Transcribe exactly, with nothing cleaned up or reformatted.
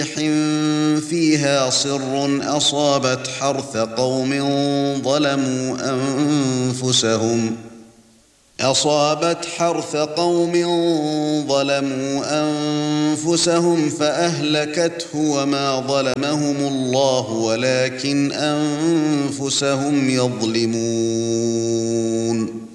فيها صر أصابت حرث قوم ظلموا أنفسهم أصابت حرث قوم ظلموا أنفسهم فأهلكته وما ظلمهم الله ولكن أنفسهم يظلمون